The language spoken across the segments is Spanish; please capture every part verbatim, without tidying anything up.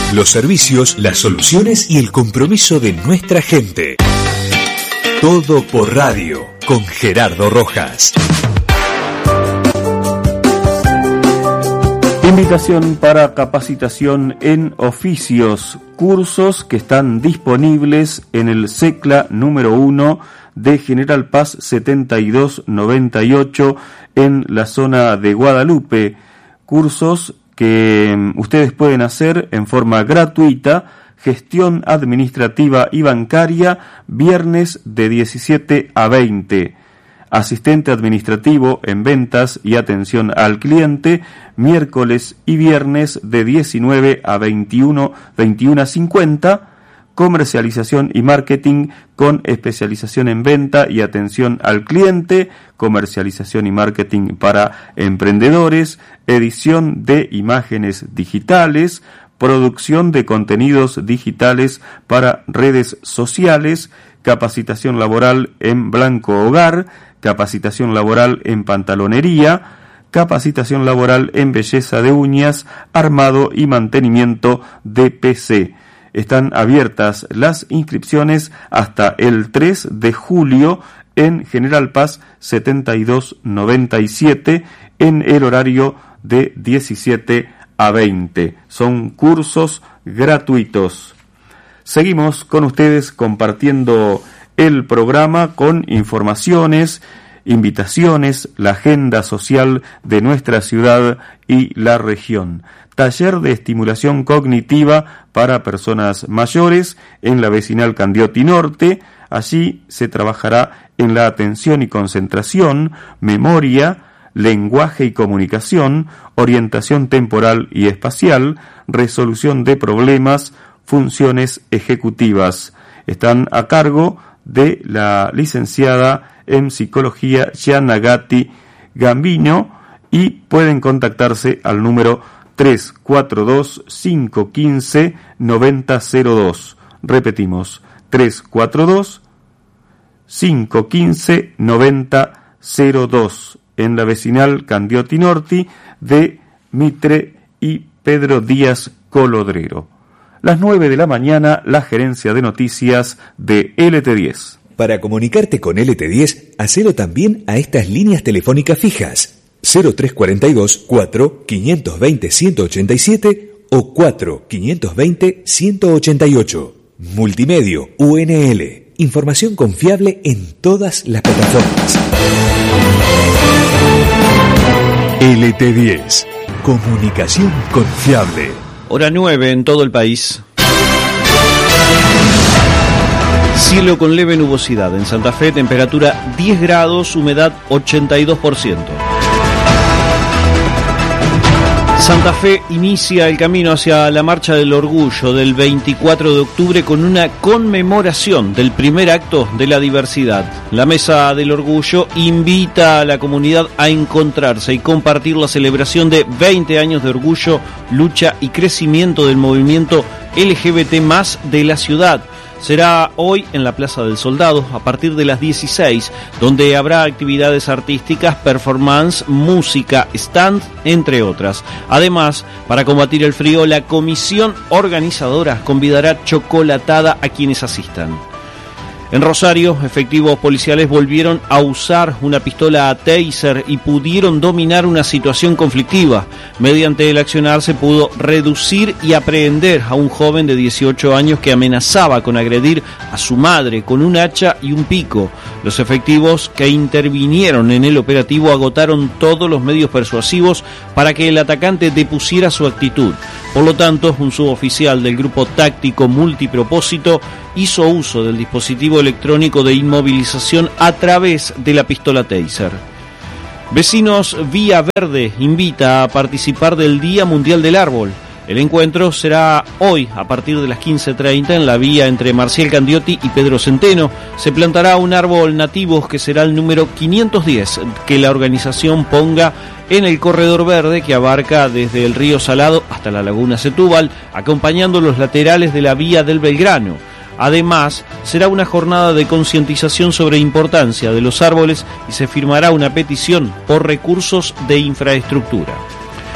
Los servicios, las soluciones y el compromiso de nuestra gente. Todo por radio, con Gerardo Rojas. Invitación para capacitación en oficios, cursos que están disponibles en el SECLA número uno de General Paz setenta y dos noventa y ocho en la zona de Guadalupe. Cursos que ustedes pueden hacer en forma gratuita, gestión administrativa y bancaria, viernes de diecisiete a veinte. Asistente administrativo en ventas y atención al cliente, miércoles y viernes de diecinueve a veintiuno, veintiuno a cincuenta. Comercialización y marketing con especialización en venta y atención al cliente, comercialización y marketing para emprendedores, edición de imágenes digitales, producción de contenidos digitales para redes sociales, capacitación laboral en blanco hogar, capacitación laboral en pantalonería, capacitación laboral en belleza de uñas, armado y mantenimiento de P C. Están abiertas las inscripciones hasta el tres de julio en General Paz setenta y dos noventa y siete en el horario de diecisiete a veinte. Son cursos gratuitos. Seguimos con ustedes compartiendo el programa con informaciones, invitaciones, la agenda social de nuestra ciudad y la región. Taller de estimulación cognitiva para personas mayores en la vecinal Candioti Norte. Allí se trabajará en la atención y concentración, memoria, lenguaje y comunicación, orientación temporal y espacial, resolución de problemas, funciones ejecutivas. Están a cargo de la licenciada en psicología Yanagati Gambino y pueden contactarse al número tres cuatro dos, cinco uno cinco, nueve cero cero dos. Repetimos, tres cuatro dos, cinco uno cinco, nueve cero cero dos en la vecinal Candioti Norte de Mitre y Pedro Díaz Colodrero. Las nueve de la mañana, la gerencia de noticias de L T diez. Para comunicarte con L T diez, hacelo también a estas líneas telefónicas fijas. cero tres cuatro dos, cuatro, cinco dos cero, uno ocho siete o cuatro, cinco dos cero, uno ocho ocho. Multimedio U N L. Información confiable en todas las plataformas. L T diez. Comunicación confiable. Hora nueve en todo el país. Cielo con leve nubosidad. En Santa Fe, temperatura diez grados, humedad ochenta y dos por ciento. Santa Fe inicia el camino hacia la Marcha del Orgullo del veinticuatro de octubre con una conmemoración del primer acto de la diversidad. La Mesa del Orgullo invita a la comunidad a encontrarse y compartir la celebración de veinte años de orgullo, lucha y crecimiento del movimiento L G B T más de la ciudad. Será hoy en la Plaza del Soldado a partir de las dieciséis, donde habrá actividades artísticas, performance, música, stand, entre otras. Además, para combatir el frío, la comisión organizadora convidará chocolatada a quienes asistan. En Rosario, efectivos policiales volvieron a usar una pistola taser y pudieron dominar una situación conflictiva. Mediante el accionar se pudo reducir y aprehender a un joven de dieciocho años que amenazaba con agredir a su madre con un hacha y un pico. Los efectivos que intervinieron en el operativo agotaron todos los medios persuasivos para que el atacante depusiera su actitud. Por lo tanto, un suboficial del Grupo Táctico Multipropósito hizo uso del dispositivo electrónico de inmovilización a través de la pistola taser. Vecinos Vía Verde invita a participar del Día Mundial del Árbol. El encuentro será hoy a partir de las quince treinta en la vía entre Marcial Candioti y Pedro Centeno. Se plantará un árbol nativo que será el número quinientos diez que la organización ponga en el corredor verde que abarca desde el río Salado hasta la laguna Setúbal, acompañando los laterales de la vía del Belgrano. Además, será una jornada de concientización sobre importancia de los árboles y se firmará una petición por recursos de infraestructura.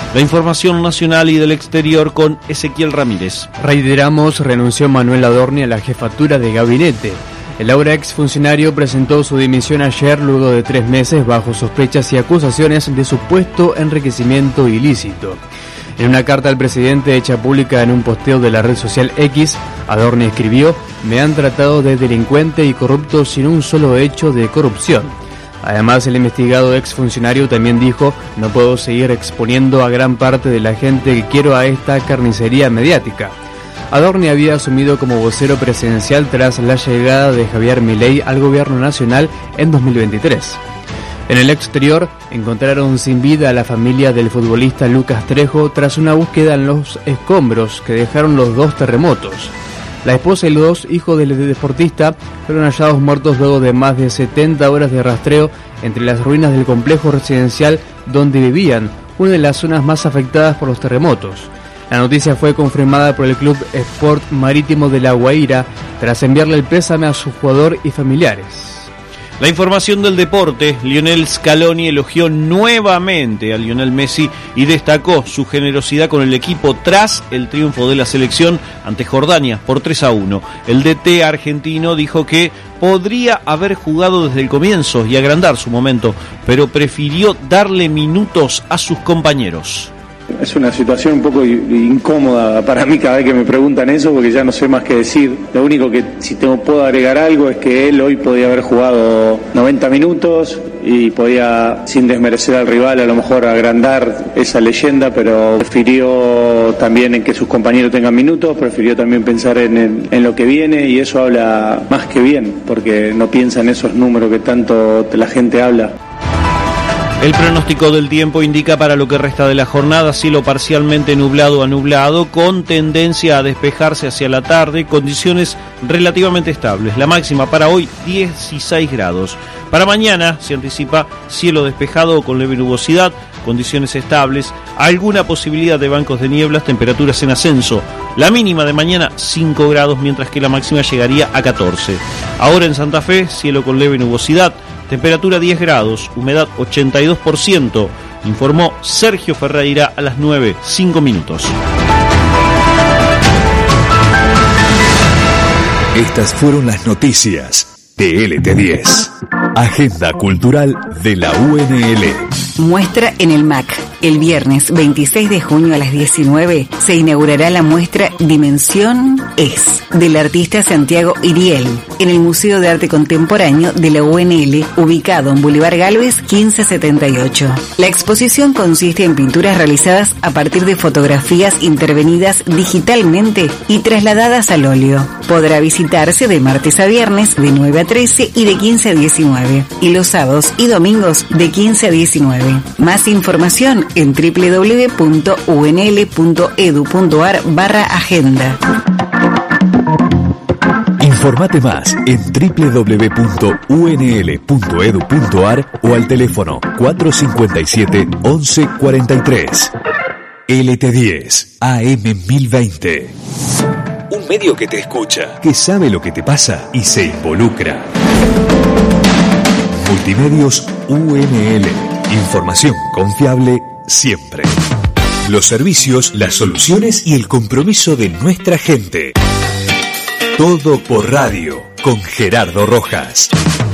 La información nacional y del exterior con Ezequiel Ramírez. Reiteramos, renunció Manuel Adorni a la jefatura de gabinete. El ahora exfuncionario presentó su dimisión ayer luego de tres meses bajo sospechas y acusaciones de supuesto enriquecimiento ilícito. En una carta al presidente hecha pública en un posteo de la red social X, Adorni escribió: "Me han tratado de delincuente y corrupto sin un solo hecho de corrupción". Además, el investigado exfuncionario también dijo: "No puedo seguir exponiendo a gran parte de la gente que quiero a esta carnicería mediática". Adorni había asumido como vocero presidencial tras la llegada de Javier Milei al gobierno nacional en dos mil veintitrés. En el exterior, encontraron sin vida a la familia del futbolista Lucas Trejo tras una búsqueda en los escombros que dejaron los dos terremotos. La esposa y los dos hijos del deportista fueron hallados muertos luego de más de setenta horas de rastreo entre las ruinas del complejo residencial donde vivían, una de las zonas más afectadas por los terremotos. La noticia fue confirmada por el Club Sport Marítimo de La Guaira tras enviarle el pésame a su jugador y familiares. La información del deporte. Lionel Scaloni elogió nuevamente a Lionel Messi y destacó su generosidad con el equipo tras el triunfo de la selección ante Jordania por tres a uno. El D T argentino dijo que podría haber jugado desde el comienzo y agrandar su momento, pero prefirió darle minutos a sus compañeros. Es una situación un poco incómoda para mí cada vez que me preguntan eso, porque ya no sé más qué decir. Lo único que si tengo, puedo agregar algo es que él hoy podía haber jugado noventa minutos y podía, sin desmerecer al rival, a lo mejor agrandar esa leyenda, pero prefirió también en que sus compañeros tengan minutos, prefirió también pensar en, el, en lo que viene, y eso habla más que bien, porque no piensa en esos números que tanto la gente habla. El pronóstico del tiempo indica para lo que resta de la jornada cielo parcialmente nublado a nublado, con tendencia a despejarse hacia la tarde, condiciones relativamente estables. La máxima para hoy dieciséis grados. Para mañana se anticipa cielo despejado con leve nubosidad, condiciones estables, alguna posibilidad de bancos de nieblas, temperaturas en ascenso. La mínima de mañana cinco grados, mientras que la máxima llegaría a catorce. Ahora en Santa Fe, cielo con leve nubosidad, temperatura diez grados, humedad ochenta y dos por ciento, informó Sergio Ferreira a las nueve, cinco minutos. Estas fueron las noticias de L T diez. Agenda cultural de la U N L. Muestra en el M A C. El viernes veintiséis de junio a las diecinueve se inaugurará la muestra Dimensión Es, del artista Santiago Iriel, en el Museo de Arte Contemporáneo de la U N L, ubicado en Boulevard Galvez quince setenta y ocho. La exposición consiste en pinturas realizadas a partir de fotografías intervenidas digitalmente y trasladadas al óleo. Podrá visitarse de martes a viernes de nueve a trece y de quince a diecinueve, y los sábados y domingos de quince a diecinueve. Más información en doble u doble u doble u punto u n l punto e d u punto a r barra agenda. Informate más en doble u doble u doble u punto u n l punto e d u punto a r o al teléfono cuatro cinco siete, once cuarenta y tres. L T diez A M mil veinte. Un medio que te escucha, que sabe lo que te pasa y se involucra. Multimedios U N L. Información confiable siempre. Los servicios, las soluciones y el compromiso de nuestra gente. Todo por radio con Gerardo Rojas.